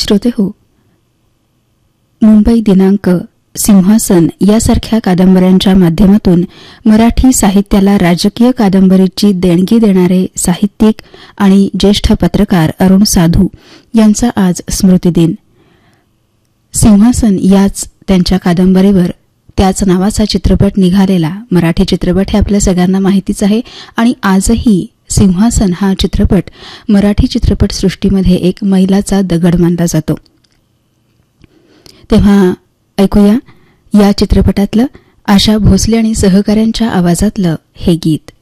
श्रोते हो, मुंबई दिनांक, सिंहासन यासारख्या कादंबऱ्यांच्या माध्यमातून मराठी साहित्याला राजकीय कादंबरीची देणगी देणारे साहित्यिक आणि ज्येष्ठ पत्रकार अरुण साधू यांचा आज स्मृतिदिन. सिंहासन याच त्यांच्या कादंबरीवर त्याच नावाचा चित्रपट निघालेला. मराठी चित्रपट हे आपल्या सगळ्यांना माहितीच आहे आणि आजही सिंहासन हा चित्रपट मराठी चित्रपटसृष्टीमध्ये एक मैलाचा दगड मानला जातो. तेव्हा ऐकूया या चित्रपटातलं आशा भोसले आणि सहकाऱ्यांच्या आवाजातलं हे गीत.